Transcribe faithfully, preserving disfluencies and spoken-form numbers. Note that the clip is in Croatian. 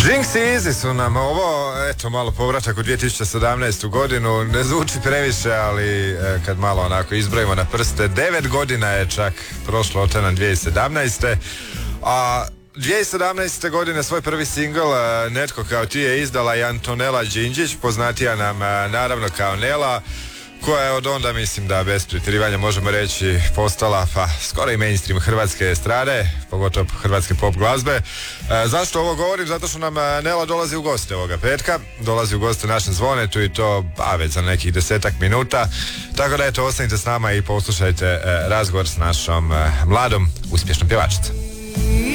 Jinx i Easy su nam ovo, eto, malo povratak u dvije tisuće sedamnaestu godinu, ne zvuči previše, ali e, kad malo onako izbrojimo na prste, devet godina je čak prošlo od te dvije tisuće sedamnaeste. A dvije tisuće sedamnaeste godine svoj prvi singl e, Netko kao ti je izdala i Antonela Đinđić, poznatija nam e, naravno kao Nela, koja je od onda, mislim da bez pretjerivanja možemo reći, postala pa skoro i mainstream hrvatske estrade, pogotovo hrvatske pop glazbe. E, zašto ovo govorim? Zato što nam Nela dolazi u goste ovoga petka, dolazi u goste našem Zvonetu i to a već za nekih desetak minuta, tako da eto, ostanite s nama i poslušajte e, razgovor s našom e, mladom uspješnom pjevačicom.